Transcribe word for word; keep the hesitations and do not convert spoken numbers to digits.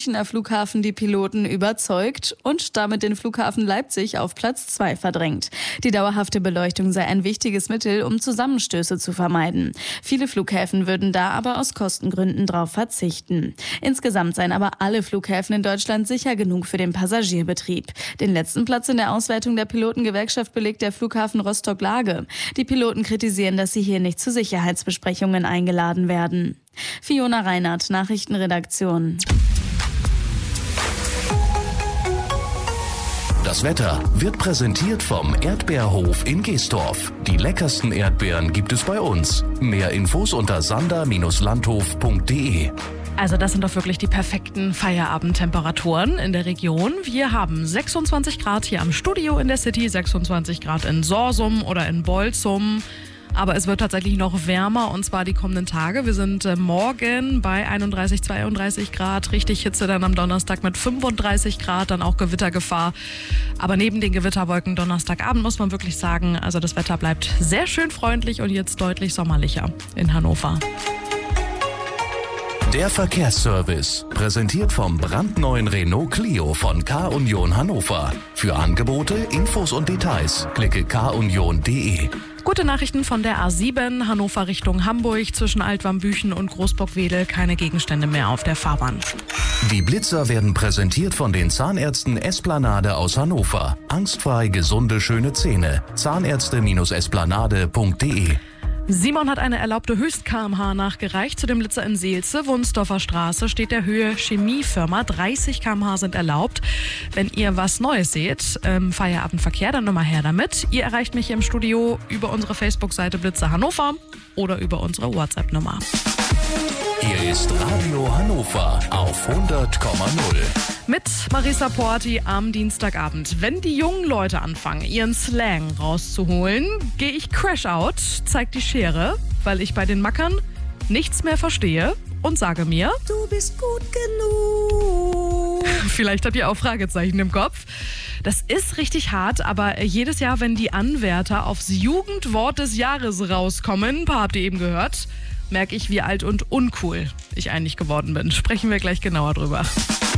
Münchner Flughafen die Piloten überzeugt und damit den Flughafen Leipzig auf Platz zwei verdrängt. Die dauerhafte Beleuchtung sei ein wichtiges Mittel, um Zusammenstöße zu vermeiden. Viele Flughäfen würden da aber aus Kostengründen darauf verzichten. Insgesamt seien aber alle Flughäfen in Deutschland sicher genug für den Passagierbetrieb. Den letzten Platz in der Auswertung der Pilotengewerkschaft belegt der Flughafen Rostock-Lage. Die Piloten kritisieren, dass sie hier nicht zu Sicherheitsbesprechungen eingeladen werden. Fiona Reinhardt, Nachrichtenredaktion. Das Wetter wird präsentiert vom Erdbeerhof in Geestorf. Die leckersten Erdbeeren gibt es bei uns. Mehr Infos unter sander Bindestrich landhof punkt de. Also das sind doch wirklich die perfekten Feierabendtemperaturen in der Region. Wir haben sechsundzwanzig Grad hier am Studio in der City, sechsundzwanzig Grad in Sorsum oder in Bolzum. Aber es wird tatsächlich noch wärmer und zwar die kommenden Tage. Wir sind äh, morgen bei einunddreißig, zweiunddreißig Grad. Richtig Hitze dann am Donnerstag mit fünfunddreißig Grad, dann auch Gewittergefahr. Aber neben den Gewitterwolken Donnerstagabend muss man wirklich sagen, also das Wetter bleibt sehr schön freundlich und jetzt deutlich sommerlicher in Hannover. Der Verkehrsservice, präsentiert vom brandneuen Renault Clio von K-Union Hannover. Für Angebote, Infos und Details klicke k union punkt de. Gute Nachrichten von der A sieben, Hannover Richtung Hamburg, zwischen Altwarmbüchen und Großbock-Wedel, keine Gegenstände mehr auf der Fahrbahn. Die Blitzer werden präsentiert von den Zahnärzten Esplanade aus Hannover. Angstfrei gesunde, schöne Zähne. zahnärzte esplanade punkt de. Simon hat eine erlaubte Höchst-K M H nachgereicht. Zu dem Blitzer in Seelze, Wunsdorfer Straße, steht der Höhe Chemiefirma. dreißig Kilometer pro Stunde sind erlaubt. Wenn ihr was Neues seht im Feierabendverkehr, dann nur mal her damit. Ihr erreicht mich im Studio über unsere Facebook-Seite Blitzer Hannover oder über unsere WhatsApp-Nummer. Hier ist Radio Hannover auf hundert Komma null. Mit Marisa Porti am Dienstagabend. Wenn die jungen Leute anfangen, ihren Slang rauszuholen, gehe ich Crash Out, zeig die Schere, weil ich bei den Mackern nichts mehr verstehe und sage mir, du bist gut genug. Vielleicht habt ihr auch Fragezeichen im Kopf. Das ist richtig hart, aber jedes Jahr, wenn die Anwärter aufs Jugendwort des Jahres rauskommen, ein paar habt ihr eben gehört, merke ich, wie alt und uncool ich eigentlich geworden bin. Sprechen wir gleich genauer drüber.